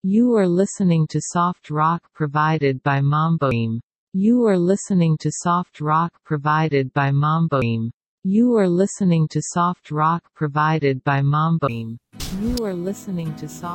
You are listening to soft rock provided by Mamboim. You are listening to soft rock provided by Mamboim. You are listening to soft rock provided by Mamboim. You are listening to soft